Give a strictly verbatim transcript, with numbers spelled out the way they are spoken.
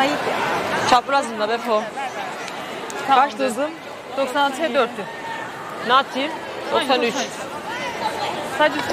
Sahip. Çaprazında Befo. Kaçtı hızım? doksan altıya dörttü. Ne atayım? doksan üç. Sadece